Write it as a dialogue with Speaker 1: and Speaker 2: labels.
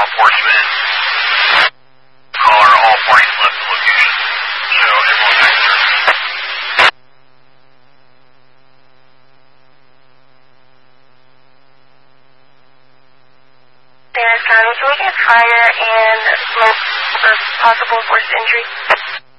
Speaker 1: enforcement. Caller, all parties left the location. So everyone back there.
Speaker 2: Harris County, can we get fire and possible forced injury?